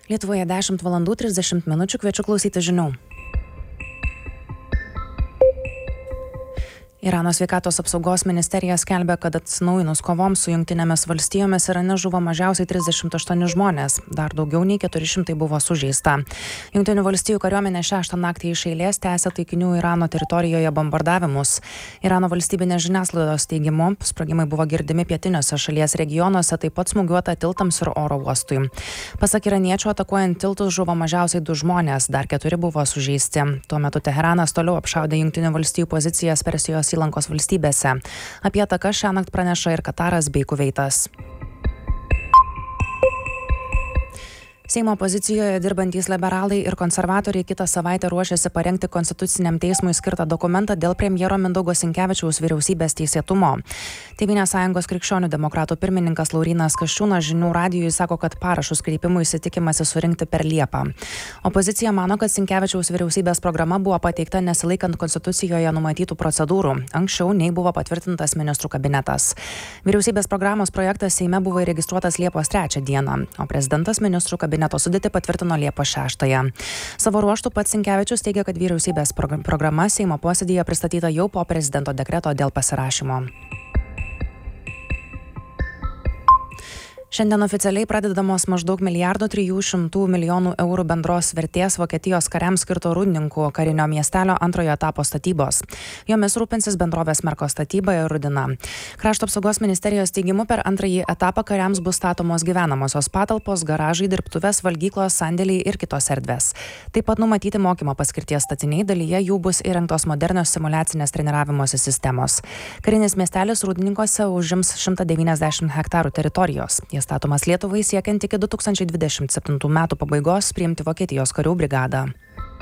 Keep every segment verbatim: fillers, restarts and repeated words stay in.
Lietuvoje dešimt valandų trisdešimt minučių, kviečiu klausyti žinių. Irano sveikatos apsaugos ministerija skelbia, kad atsinaujinus kovoms su Jungtinėmis valstijomis Irane žuvo mažiausiai trisdešimt aštuoni žmonės, dar daugiau nei keturi šimtai buvo sužeista. Jungtinių valstijų kariuomenė šeštą naktį iš eilės tęsia taikinių Irano teritorijoje bombardavimus. Irano valstybinės žiniasklaidos teigimu, sprogimai buvo girdimi pietiniuose šalies regionuose, taip pat smūgiuota tiltams ir oro uostui. Pasak iraniečių, atakuojant tiltus žuvo mažiausiai du žmonės, dar keturi buvo sužeisti. Tuo metu Teheranas toliau apšaudė Jungtinių valstijų pozicijas Persijos įlankos valstybėse. Apie ataką šiąnakt praneša ir Kataras bei Kuveitas. Seimo pozicijoje dirbantys liberalai ir konservatoriai kitą savaitę ruošiasi parengti Konstituciniam teismui skirtą dokumentą dėl premjero Mindaugo Sinkevičiaus vyriausybės teisėtumo. Tėvynės sąjungos krikščionių demokratų pirmininkas Laurynas Kasčiūnas žinių radijui sako, kad parašus kreipimui įsitikimasi surinkti per Liepą. Opozicija mano, kad Sinkevičiaus vyriausybės programa buvo pateikta nesilaikant Konstitucijoje numatytų procedūrų, anksčiau nei buvo patvirtintas ministrų kabinetas. Vyriausybės programos projektas Seime buvo įregistruotas Liepos trečią dieną, o prezidentas ministrų kabinetas Kabineto sudėtį patvirtino Liepos šeštąją. Savo ruožtu pats Sinkevičius teigia, kad vyriausybės programa Seimo posėdyje pristatyta jau po prezidento dekreto dėl pasirašymo. Šiandien oficialiai pradedamos maždaug milijardo trijų šimtų milijonų eurų bendros vertės Vokietijos kariams skirto Rūdninkų karinio miestelio antrojo etapo statybos. Jomis rūpinsis bendrovės Merko statyba ir Rudina. Krašto apsaugos ministerijos teigimu per antrąjį etapą kariams bus statomos gyvenamosios patalpos, garažai, dirbtuvės, valgyklos, sandėliai ir kitos erdvės. Taip pat numatyti mokymo paskirties statiniai, dalyje jų bus įrengtos modernios simuliacinės treniravimosi sistemos. Karinis miestelis Rūdninkuose užims šimtą devyniasdešimt hektarų teritorijos. Statomas Lietuvai siekiant iki du tūkstančiai dvidešimt septintų metų pabaigos priimti Vokietijos karių brigadą.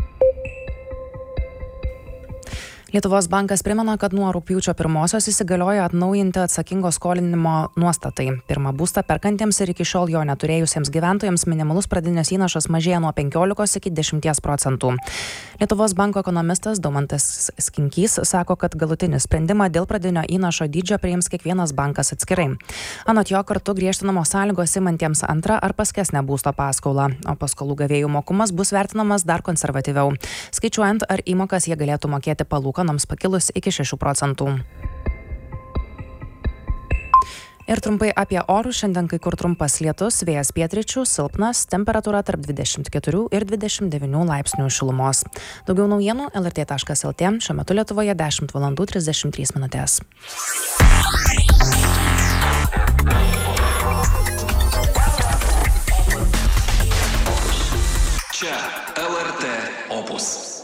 Lietuvos bankas primena, kad nuo rugpjūčio pirmosios įsigaliojo atnaujinti atsakingo skolinimo nuostatai. Pirmą būstą perkantiems ir iki šiol jo neturėjusiems gyventojams minimalus pradinis įnašas mažėja nuo penkiolikos iki dešimties procentų. Lietuvos banko ekonomistas Daumantas Skinkys sako, kad galutinį sprendimą dėl pradinio įnašo dydžio priims kiekvienas bankas atskirai. Anot jo, kartu griežtinamos sąlygos imantiems antrą ar paskesnę būsto paskolą, o paskolų gavėjų mokumas bus vertinamas dar konservatyviau, skaičiuojant, ar įmokas jie galėtų mokėti palūkanų pakilus iki šešių procentų. Ir trumpai apie orus. Šiandien kai kur trumpas lietus, vėjas pietryčių, silpnas, temperatūra tarp dvidešimt keturių ir dvidešimt devynių laipsnių šilumos. Daugiau naujienų el er tė taškas el tė, šiuo metu Lietuvoje dešimt valandų trisdešimt trys minutės. Čia el er tė Opus.